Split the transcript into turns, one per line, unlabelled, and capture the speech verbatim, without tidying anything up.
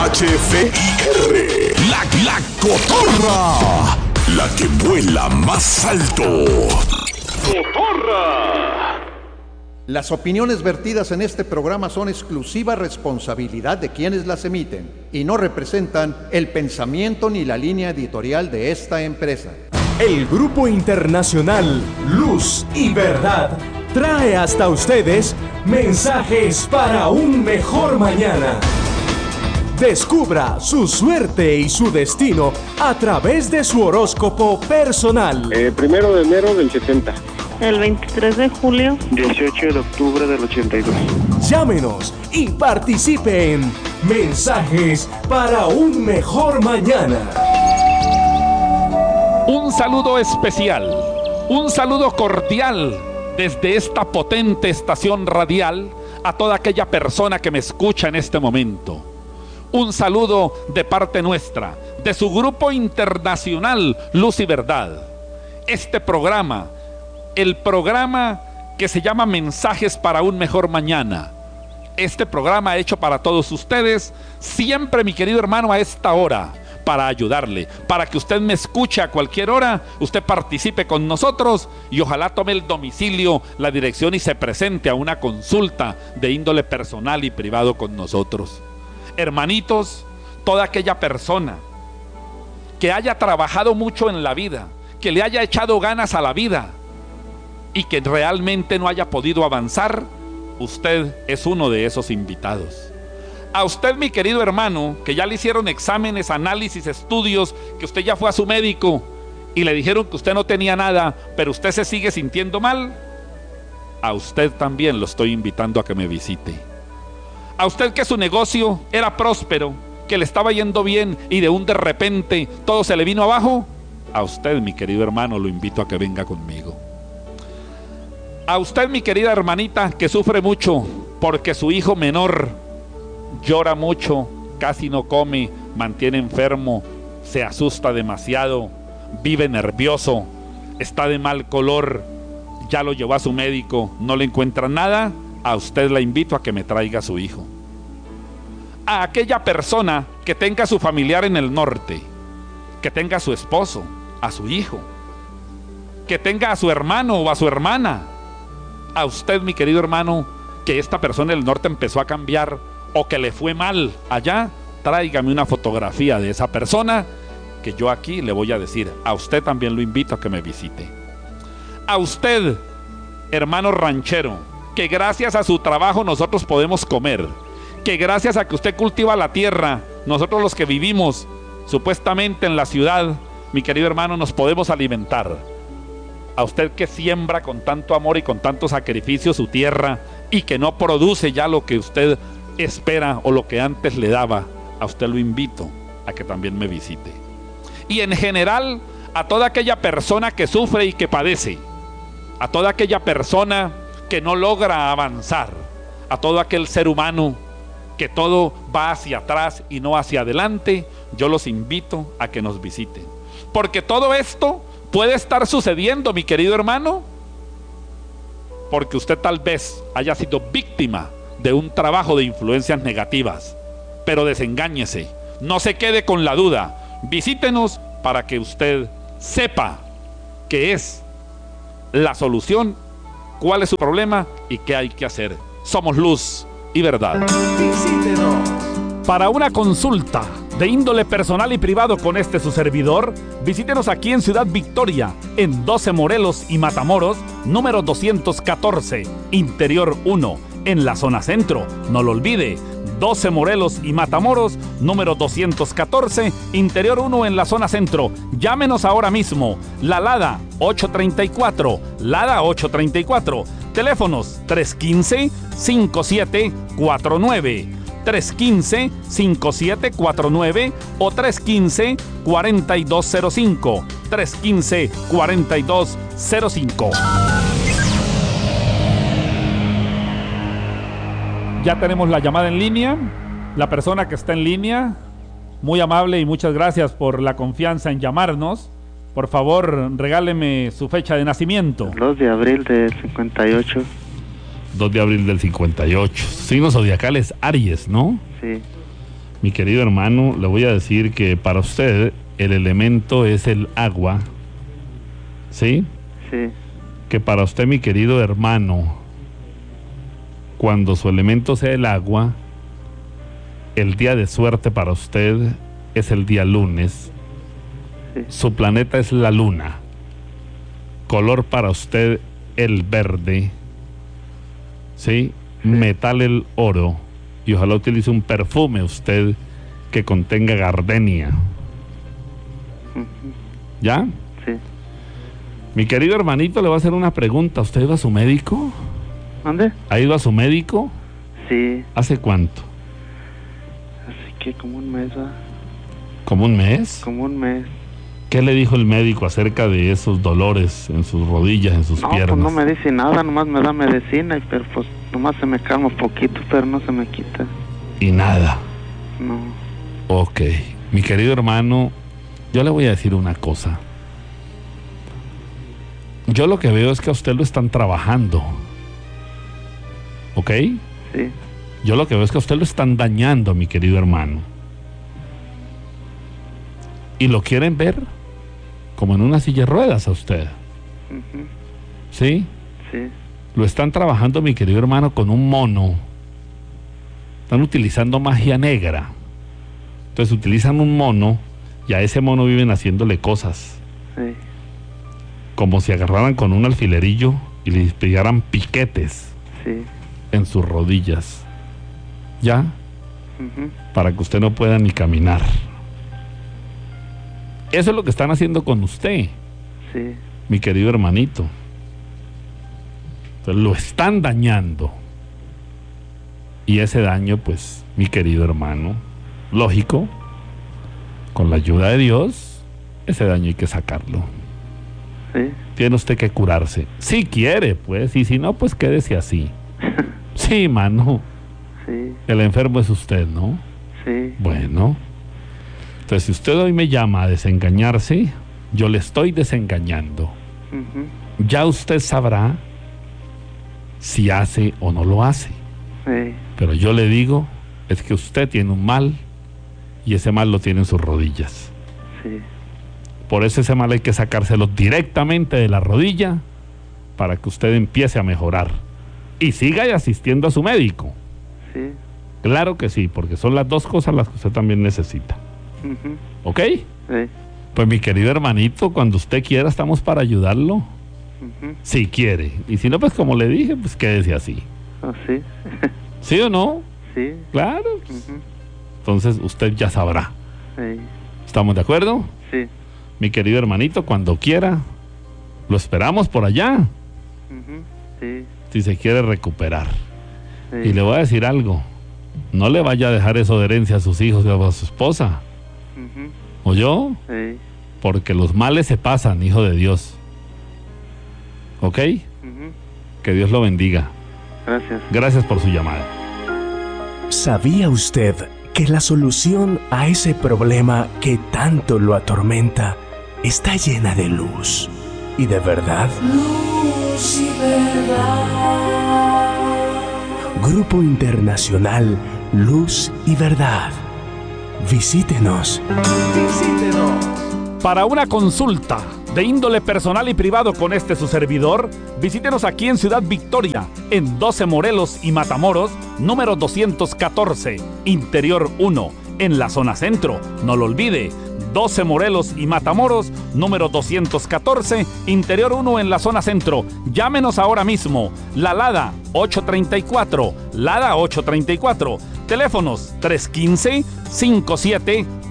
H F I R, la, la cotorra, la que vuela más alto. ¡Cotorra!
Las opiniones vertidas en este programa son exclusiva responsabilidad de quienes las emiten y no representan el pensamiento ni la línea editorial de esta empresa.
El Grupo Internacional Luz y Verdad trae hasta ustedes mensajes para un mejor mañana. Descubra su suerte y su destino a través de su horóscopo personal.
Eh, primero de enero del setenta.
El veintitrés de julio.
dieciocho de octubre del ochenta y dos.
Llámenos y participe en Mensajes para un mejor mañana.
Un saludo especial, un saludo cordial desde esta potente estación radial a toda aquella persona que me escucha en este momento. Un saludo de parte nuestra, de su Grupo Internacional Luz y Verdad. Este programa, el programa que se llama Mensajes para un Mejor Mañana. Este programa hecho para todos ustedes, siempre, mi querido hermano, a esta hora, para ayudarle, para que usted me escuche a cualquier hora, usted participe con nosotros y ojalá tome el domicilio, la dirección y se presente a una consulta de índole personal y privado con nosotros. Hermanitos, toda aquella persona que haya trabajado mucho en la vida, que le haya echado ganas a la vida y que realmente no haya podido avanzar, usted es uno de esos invitados. A usted, mi querido hermano, que ya le hicieron exámenes, análisis, estudios, que usted ya fue a su médico y le dijeron que usted no tenía nada, pero usted se sigue sintiendo mal, a usted también lo estoy invitando a que me visite. A usted que su negocio era próspero, que le estaba yendo bien y de un de repente todo se le vino abajo, a usted, mi querido hermano, lo invito a que venga conmigo. A usted, mi querida hermanita, que sufre mucho porque su hijo menor llora mucho, casi no come, mantiene enfermo, se asusta demasiado, vive nervioso, está de mal color, ya lo llevó a su médico, no le encuentra nada, a usted la invito a que me traiga a su hijo. A aquella persona que tenga a su familiar en el norte, que tenga a su esposo, a su hijo, que tenga a su hermano o a su hermana. A usted, mi querido hermano, que esta persona del norte empezó a cambiar o que le fue mal allá, tráigame una fotografía de esa persona que yo aquí le voy a decir. A usted también lo invito a que me visite. A usted, hermano ranchero, que gracias a su trabajo nosotros podemos comer, que gracias a que usted cultiva la tierra, nosotros los que vivimos supuestamente en la ciudad, mi querido hermano, nos podemos alimentar. A usted que siembra con tanto amor y con tanto sacrificio su tierra y que no produce ya lo que usted espera o lo que antes le daba, a usted lo invito a que también me visite. Y en general, a toda aquella persona que sufre y que padece, a toda aquella persona que no logra avanzar, a todo aquel ser humano que todo va hacia atrás y no hacia adelante, yo los invito a que nos visiten. Porque todo esto puede estar sucediendo, mi querido hermano, porque usted tal vez haya sido víctima de un trabajo de influencias negativas. Pero desengáñese, no se quede con la duda, visítenos para que usted sepa qué es la solución, cuál es su problema y qué hay que hacer. Somos Luz y Verdad.
Visítenos.
Para una consulta de índole personal y privado con este su servidor, visítenos aquí en Ciudad Victoria, en doce Morelos y Matamoros, número doscientos catorce, Interior uno, en la zona centro. No lo olvide, doce Morelos y Matamoros, número doscientos catorce, Interior uno, en la zona centro. Llámenos ahora mismo. La Lada ocho treinta y cuatro, Lada ocho treinta y cuatro. Teléfonos tres uno cinco, cinco siete cuatro nueve. tres uno cinco, cinco siete cuatro nueve o tres uno cinco, cuatro dos cero cinco. tres uno cinco, cuatro dos cero cinco. Ya tenemos la llamada en línea. La persona que está en línea, muy amable y muchas gracias por la confianza en llamarnos. Por favor, regáleme su fecha de nacimiento.
dos de abril del cincuenta y ocho.
dos de abril del cincuenta y ocho. Signos zodiacales Aries, ¿no?
Sí.
Mi querido hermano, le voy a decir que para usted el elemento es el agua, ¿sí?
Sí.
Que para usted, mi querido hermano, cuando su elemento sea el agua, el día de suerte para usted es el día lunes.
Sí.
Su planeta es la luna. Color para usted el verde, ¿sí?
Sí.
Metal el oro. Y ojalá utilice un perfume usted que contenga gardenia.
Ujú.
¿Ya?
Sí.
Mi querido hermanito, le voy a hacer una pregunta. ¿Usted iba a su médico?
¿Dónde?
¿Ha ido a su médico?
Sí.
¿Hace cuánto?
Así que como un mes, ¿va?
¿Como un mes?
Como un mes.
¿Qué le dijo el médico acerca de esos dolores en sus rodillas, en sus
No,
piernas?
pues no me dice nada, nomás me da medicina, y pero pues nomás se me calma un poquito, pero no se me quita.
Y nada.
No.
Ok. Mi querido hermano, yo le voy a decir una cosa. Yo lo que veo es que a usted lo están trabajando. ¿Ok?
Sí.
Yo lo que veo es que a usted lo están dañando, mi querido hermano. Y lo quieren ver como en una silla de ruedas a usted.
Ujú.
¿Sí?
Sí.
Lo están trabajando, mi querido hermano, con un mono. Están utilizando magia negra. Entonces utilizan un mono y a ese mono viven haciéndole cosas.
Sí.
Como si agarraran con un alfilerillo y le pegaran piquetes
Sí.
en sus rodillas. ¿Ya?
Ujú.
Para que usted no pueda ni caminar. Eso es lo que están haciendo con usted,
Sí.
mi querido hermanito. Entonces lo están dañando. Y ese daño, pues, mi querido hermano, lógico, con la ayuda de Dios, ese daño hay que sacarlo.
Sí.
Tiene usted que curarse. Si quiere, pues, y si no, pues quédese así. Sí, mano.
Sí.
El enfermo es usted, ¿no?
Sí.
Bueno. Entonces, si usted hoy me llama a desengañarse, yo le estoy desengañando.
Ujú.
Ya usted sabrá si hace o no lo hace.
Sí.
Pero yo le digo, es que usted tiene un mal y ese mal lo tiene en sus rodillas.
Sí.
Por eso ese mal hay que sacárselo directamente de la rodilla para que usted empiece a mejorar. Y siga asistiendo a su médico.
Sí.
Claro que sí, porque son las dos cosas las que usted también necesita.
Ujú.
¿Ok?
Sí.
Pues mi querido hermanito, cuando usted quiera estamos para ayudarlo.
Ujú.
Si quiere. Y si no, pues como le dije, pues quédese así.
Ah, sí.
¿Sí o no?
Sí.
Claro.
Ujú.
Entonces usted ya sabrá.
Sí.
¿Estamos de acuerdo?
Sí.
Mi querido hermanito, cuando quiera, lo esperamos por allá,
Ujú. Sí.
si se quiere recuperar.
Sí.
Y le voy a decir algo, no le vaya a dejar eso de herencia a sus hijos y a su esposa,
Ujú.
¿oyó?
Sí.
Porque los males se pasan, hijo de Dios. ¿Ok?
Ujú.
Que Dios lo bendiga.
Gracias.
Gracias por su llamada.
¿Sabía usted que la solución a ese problema que tanto lo atormenta está llena de luz y de verdad?
Luz y verdad.
Grupo Internacional Luz y Verdad. Visítenos.
Visítenos. Para una consulta de índole personal y privado con este su servidor, visítenos aquí en Ciudad Victoria, en doce Morelos y Matamoros, número doscientos catorce, Interior uno, en la zona centro. No lo olvide, doce Morelos y Matamoros, número doscientos catorce, Interior uno en la zona centro. Llámenos ahora mismo. La Lada ocho treinta y cuatro, Lada ocho treinta y cuatro. Teléfonos tres uno cinco, cinco siete